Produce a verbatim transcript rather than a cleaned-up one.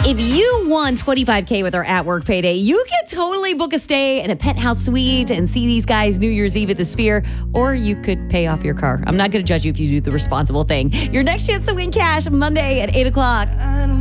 If you won twenty-five K with our at work payday, you could totally book a stay in a penthouse suite and see these guys New Year's Eve at the Sphere, or you could pay off your car. I'm not going to judge you if you do the responsible thing. Your next chance to win cash Monday at eight o'clock.